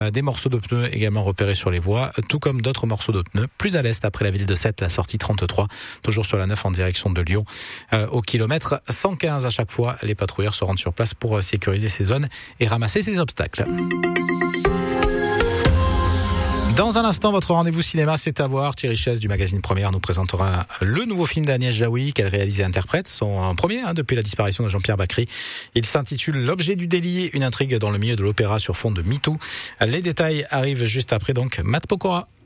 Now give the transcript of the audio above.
Des morceaux de pneus également repérés sur les voies, tout comme d'autres morceaux de pneus plus à l'est après la ville de Sète, la sortie 33, toujours sur la 9 en direction de Lyon. Au kilomètre 115 à chaque fois, les patrouilleurs se rendent sur place pour sécuriser ces zones et ramasser ces obstacles. Dans un instant, votre rendez-vous cinéma, c'est à voir. Thierry Chaise du magazine Première nous présentera le nouveau film d'Agnès Jaoui qu'elle réalise et interprète, son premier depuis la disparition de Jean-Pierre Bacry. Il s'intitule L'objet du délit, une intrigue dans le milieu de l'opéra sur fond de MeToo. Les détails arrivent juste après, donc Matt Pokora.